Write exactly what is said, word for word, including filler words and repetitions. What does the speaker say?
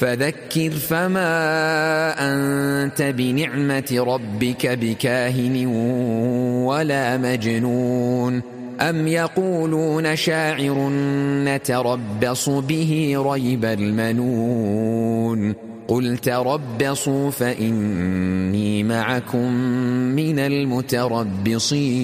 فذكر فما أنت بنعمة ربك بكاهن ولا مجنون. أم يقولون شاعر نتربص به ريب المنون. قل تربصوا فإني معكم من المتربصين.